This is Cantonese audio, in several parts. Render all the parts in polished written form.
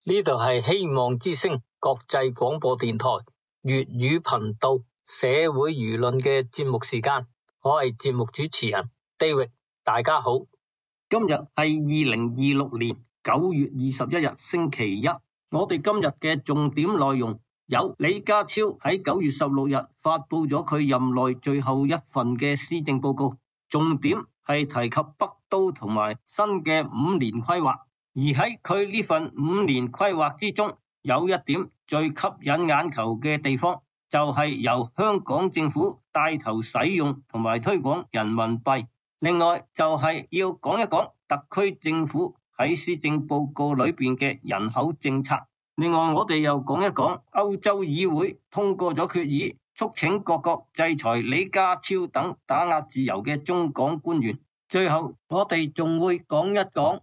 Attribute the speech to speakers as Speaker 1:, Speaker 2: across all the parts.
Speaker 1: 呢度係希望之聲國際廣播電台粵語頻道社會輿論嘅節目時間，我係節目主持人 David， 大家好。
Speaker 2: 今日係2026年9月21日星期一，我哋今日嘅重點內容有李家超喺9月16日發佈咗佢任內最後一份嘅施政報告，重點係提及北都同埋新嘅5年規劃。而喺佢呢份5年規劃之中，有一點最吸引眼球嘅地方，就係由香港政府帶頭使用同埋推廣人民幣。另外就係要講一講特區政府喺施政報告裏邊嘅人口政策。另外我哋又講一講歐洲議會通過咗決議，促請各國制裁李家超等打壓自由嘅中港官員。最後我哋仲會講一講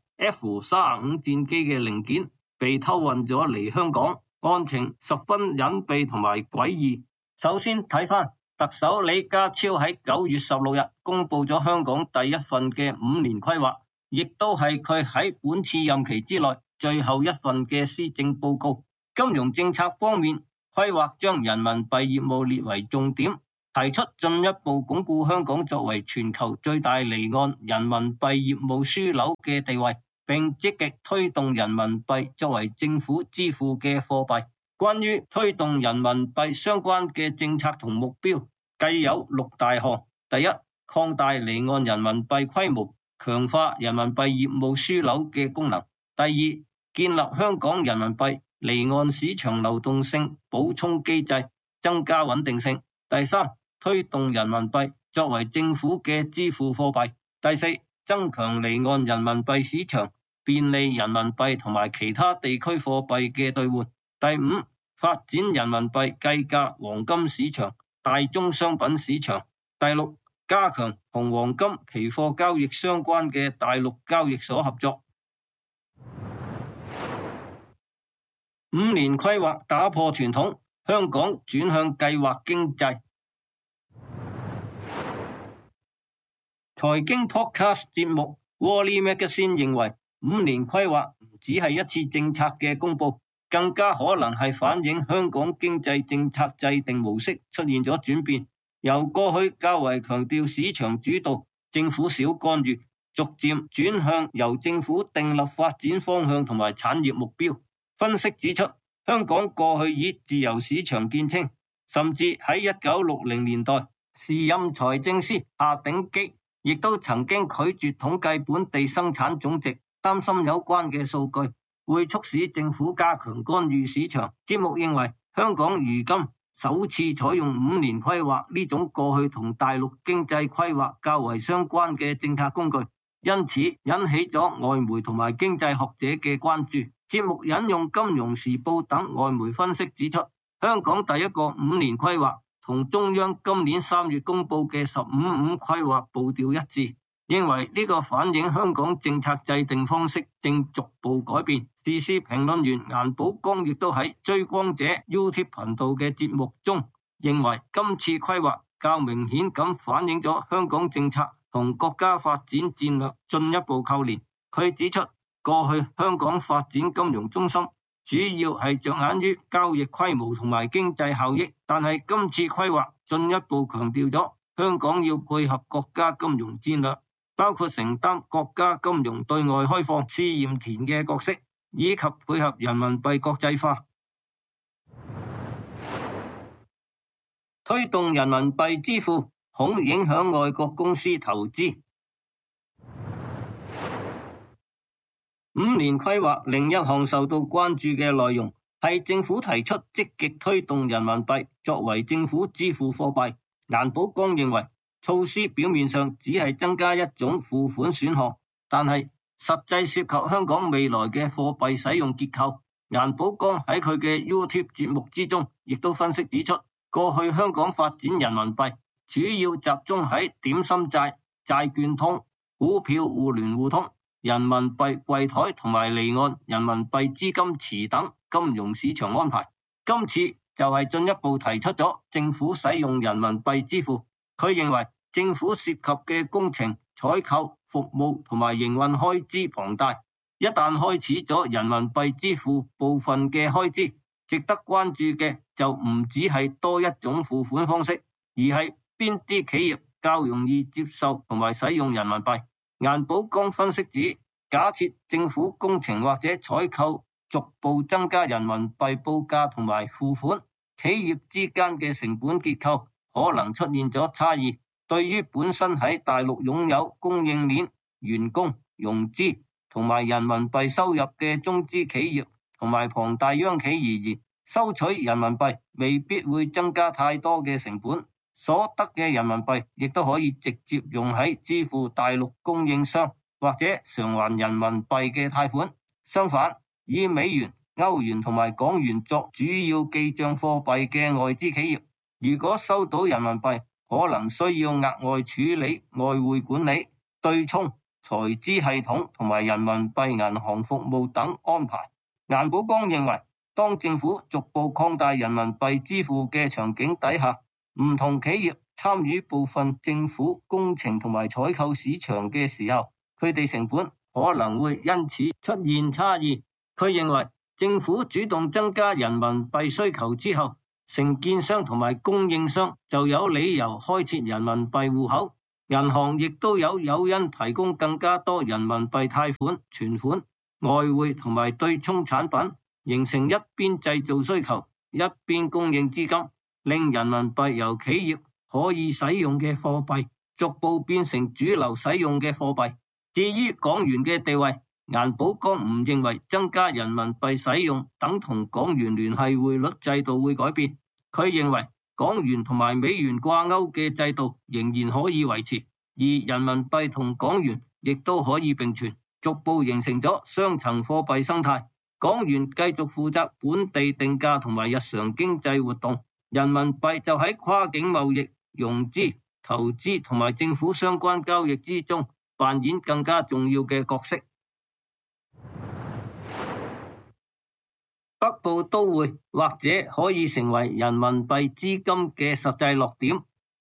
Speaker 2: F-35戰機嘅零件被偷運咗嚟香港，案情十分隱秘同埋詭異。首先睇翻特首李家超喺9月16日公布咗香港第一份嘅5年規劃，亦都係佢喺本次任期之內最後一份嘅施政報告。金融政策方面，規劃將人民幣業務列為重點，提出進一步鞏固香港作為全球最大離岸人民幣業務樞紐嘅地位，並積極推動人民幣作為政府支付嘅貨幣。關於推動人民幣相關嘅政策同目標，計有6大項。第一，擴大離岸人民幣規模，強化人民幣業務樞紐嘅功能。第二，建立香港人民幣離岸市場流動性補充機制，增加穩定性。第三，推動人民幣作為政府嘅支付貨幣。第四，增強離岸人民幣市場，便利人民幣同埋其他地區貨幣嘅兌換。第五，發展人民幣計價黃金市場、大宗商品市場。第六，加強同黃金期貨交易相關嘅大陸交易所合作。5年規劃打破傳統，香港轉向計劃經濟。財經 podcast 節目 Wally Magazine 認為，5年規劃唔只係一次政策嘅公佈，更加可能係反映香港經濟政策制定模式出現咗轉變，由過去較為強調市場主導、政府少干預，逐漸轉向由政府訂立發展方向同埋產業目標。分析指出，香港過去以自由市場見稱，甚至喺1960年代，時任財政司夏鼎基亦都曾經拒絕統計本地生產總值，擔心有關嘅數據會促使政府加強干預市場。節目認為，香港如今首次採用5年規劃呢種過去同大陸經濟規劃較為相關嘅政策工具，因此引起咗外媒同埋經濟學者嘅關注。節目引用《金融時報》等外媒分析指出，香港第一個5年規劃同中央今年3月公布嘅15-5規劃步調一致，認為呢個反映香港政策制定方式正逐步改變。時事評論員顏寶剛亦都喺追光者 YouTube 頻道嘅節目中認為，今次規劃較明顯咁反映咗香港政策同國家發展戰略進一步扣連。佢指出，過去香港發展金融中心主要係着眼於交易規模同埋經濟效益，但係今次規劃進一步強調咗香港要配合國家金融戰略，包括承擔國家金融對外開放試驗田嘅角色，以及配合人民幣國際化，推動人民幣支付，恐影響外國公司投資。5年規劃另一項受到關注嘅內容係政府提出積極推動人民幣作為政府支付貨幣。顏寶剛認為，措施表面上只係增加一種付款選項，但係實際涉及香港未來嘅貨幣使用結構。顏寶剛喺佢嘅 YouTube 節目之中亦都分析指出，過去香港發展人民幣主要集中喺點心債、債券通、股票互聯互通、人民幣櫃台同埋離岸人民幣資金池等金融市場安排。今次就係進一步提出咗政府使用人民幣支付。佢認為政府涉及嘅工程、採購、服務同埋營運開支龐大， 一旦開始咗人民幣支付部分嘅開支，值得關注嘅就唔只係多一種付款方式，而係邊啲企業較容易接受同埋使用人民幣。顏寶剛分析指，假設政府工程或者採購逐步增加人民幣報價同埋付款，企業之間嘅成本結構可能出現咗差異。對於本身喺大陸擁有供應鏈、員工、融資同埋人民幣收入嘅中資企業同埋龐大央企而言，收取人民幣未必會增加太多嘅成本，所得嘅人民幣亦都可以直接用喺支付大陸供應商或者償還人民幣嘅貸款。相反，以美元、歐元同埋港元作主要記賬貨幣嘅外資企業，如果收到人民幣，可能需要額外處理外匯管理、對沖、財資系統同埋人民幣銀行服務等安排。顏寶剛認為，當政府逐步擴大人民幣支付嘅場景底下，唔同企業參與部分政府工程同埋採購市場嘅時候，佢哋成本可能會因此出現差異。佢認為，政府主動增加人民幣需求之後，承建商同埋供應商就有理由開設人民幣戶口，銀行亦都有誘因提供更加多人民幣貸款、存款、外匯同埋對沖產品，形成一邊製造需求，一邊供應資金，令人民幣由企業可以使用嘅貨幣逐步變成主流使用嘅貨幣。至於港元嘅地位，顏寶剛唔認為增加人民幣使用等同港元聯繫匯率制度會改變。佢認為港元同埋美元掛鈎嘅制度仍然可以維持，而人民幣同港元亦都可以並存，逐步形成咗雙層貨幣生態。港元繼續負責本地定價同埋日常經濟活動，人民幣就喺跨境貿易、融資、投資同埋政府相關交易之中扮演更加重要嘅角色。北部都會或者可以成為人民幣資金嘅實際落點。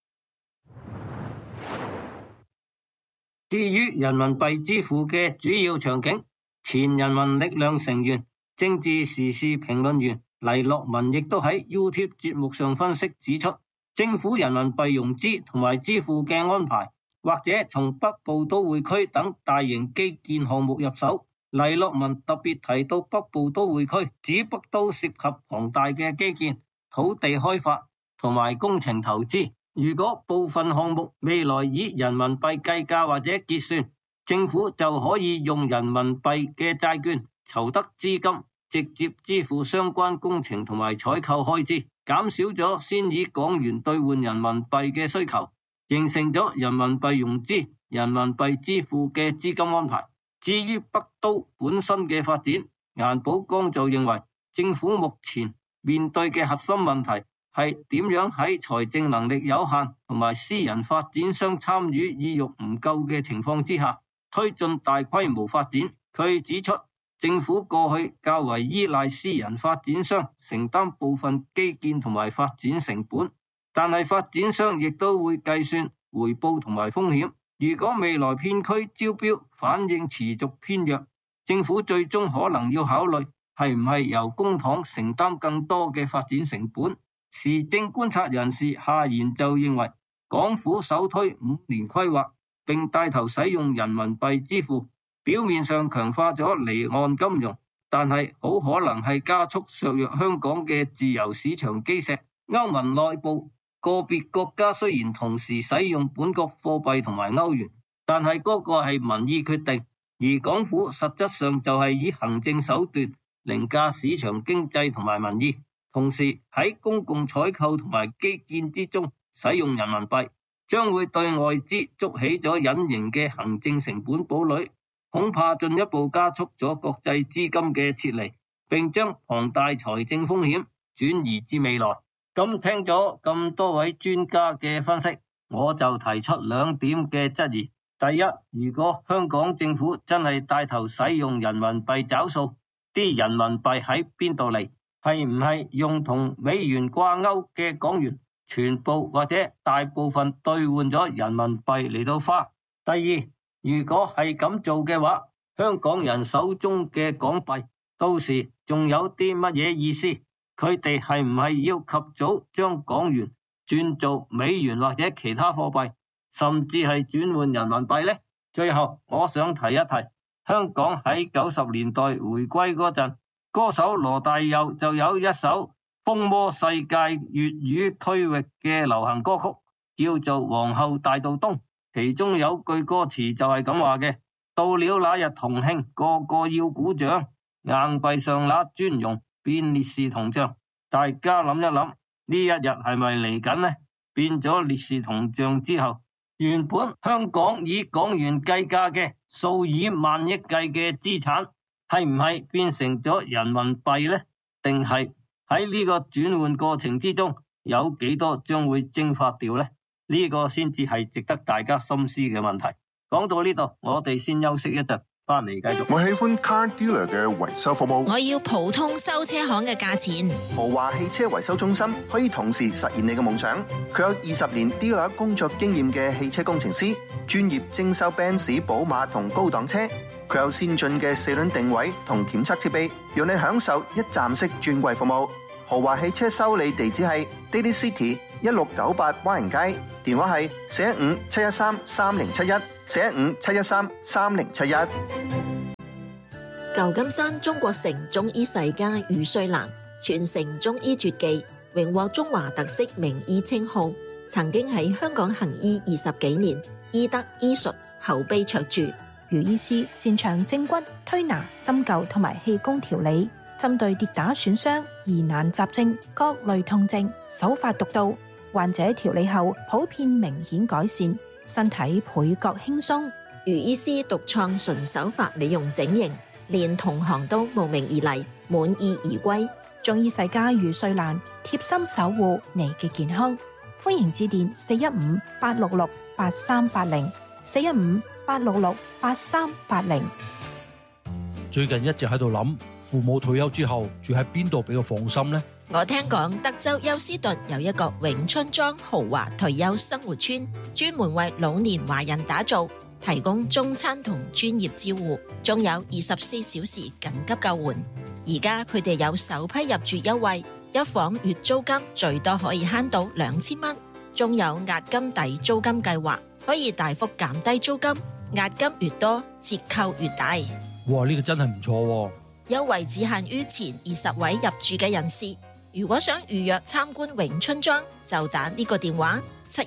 Speaker 2: 至於人民幣支付嘅主要場景，前人民力量成員、政治時事評論員黎樂文亦都喺 YouTube 節目上分析指出，政府人民幣融資同埋支付嘅安排，或者從北部都會區等大型基建項目入手。黎樂文特別提到北部都會區，指北都涉及龐大嘅基建、土地開發同埋工程投資。如果部分項目未來以人民幣計價或者結算，政府就可以用人民幣嘅債券籌得資金，直接支付相關工程同埋採購開支，減少咗先以港元兌換人民幣嘅需求，形成咗人民幣融資、人民幣支付嘅資金安排。至於北都本身嘅發展，顏寶剛就認為政府目前面對嘅核心問題係點樣喺財政能力有限同埋私人發展商參與意欲唔夠嘅情況之下，推進大規模發展。佢指出，政府過去較為依賴私人發展商承擔部分基建同埋發展成本，但係發展商亦都會計算回報同埋風險。如果未來片區招標反應持續偏弱，政府最終可能要考慮係唔係由公帑承擔更多嘅發展成本。時政觀察人士夏言就認為，港府首推5年規劃並帶頭使用人民幣支付，表面上強化咗離岸金融，但係好可能係加速削弱香港嘅自由市場基石。歐盟內部個別國家雖然同時使用本國貨幣同埋歐元，但係嗰個係民意決定，而港府實質上就係以行政手段凌駕市場經濟同埋民意，同時喺公共採購同埋基建之中使用人民幣，將會對外資築起咗隱形嘅行政成本堡壘，恐怕進一步加速咗國際資金嘅撤離，並將龐大財政風險轉移至未來。咁聽咗咁多位專家嘅分析，我就提出2點嘅質疑。第一，如果香港政府真係帶頭使用人民幣找數，啲人民幣喺邊度嚟？係唔係用同美元掛鈎嘅港元全部或者大部分兌換咗人民幣嚟到花？第二，如果係咁做嘅話， 香港人手中嘅港幣到時仲有啲乜嘢意思？佢哋係唔係要及早將港元轉做美元或者其他貨幣，甚至係轉換人民幣呢？最後我想提一提，香港喺90年代回歸嗰陣，歌手羅大佑就有一首風靡世界粵語區域嘅流行歌曲，叫做《皇后大道東》，其中有句歌詞就係咁話嘅：到了那日同慶，個個要鼓掌，硬幣上那尊容變烈士銅像。大家諗一諗，呢一日係咪嚟緊呢？變咗烈士銅像之後，原本香港以港元計價嘅數以萬億計嘅資產，係唔係變成咗人民幣呢？定係喺呢個轉換過程之中，有幾多將會蒸發掉呢？呢個先至係值得大家深思嘅問題。講到呢度，我哋先休息一陣，翻嚟繼續。
Speaker 3: 我喜歡 Car Dealer 嘅維修服務。
Speaker 4: 我要普通修車行嘅價錢。
Speaker 5: 豪華汽車維修中心可以同時實現你嘅夢想。佢有20年 dealer 工作經驗嘅汽車工程師，專業徵收 Benz、寶馬同高檔車。佢有先進嘅4輪定位同檢測設備，讓你享受一站式專櫃服務。豪華汽車修理地址係 Daily City 1698灣人街，電話係415-713-3071 415-713-3071。
Speaker 4: 舊金山中國城中醫世家余瑞蘭傳承中醫絕技，榮獲中華特色名醫稱號，曾經喺香港行醫20幾年，醫德醫術口碑卓著。
Speaker 6: 余醫師擅長正骨、推拿、針灸同埋氣功調理，針對跌打損傷、疑難雜症、各類痛症，手法獨到，患者調理後普遍明顯改善，身體倍覺輕鬆。
Speaker 4: 余醫師獨創純手法美容整形，連同行都慕名而嚟，滿意而歸。
Speaker 6: 中醫世家余瑞蘭貼心守護你嘅健康，歡迎致電415-866-8380 415-866-8380。
Speaker 7: 最近一直喺度諗，父母退休之後住喺邊度比較放心呢？
Speaker 4: 我聽講德州休斯頓有一個永春莊豪華退休生活村，專門為老年華人打造，提供中餐同專業照護，仲有24小時緊急救援。而家佢哋有首批入住優惠，一房月租金最多可以慳到2000蚊，仲有押金抵租金計劃，可以大幅減低租金，押金越多折扣越大。
Speaker 7: 哇，呢個真係唔錯喎！
Speaker 4: 優惠只限於前20位入住嘅人士。如果想預約參觀永春莊，就打呢個電話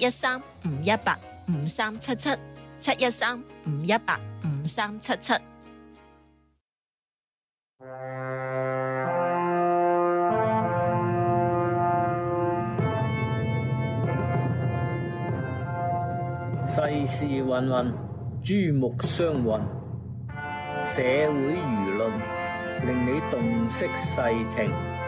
Speaker 4: 713-518-5377 713-518-5377。
Speaker 1: 世事芸芸，珠目相混，社會輿論令你洞悉世情。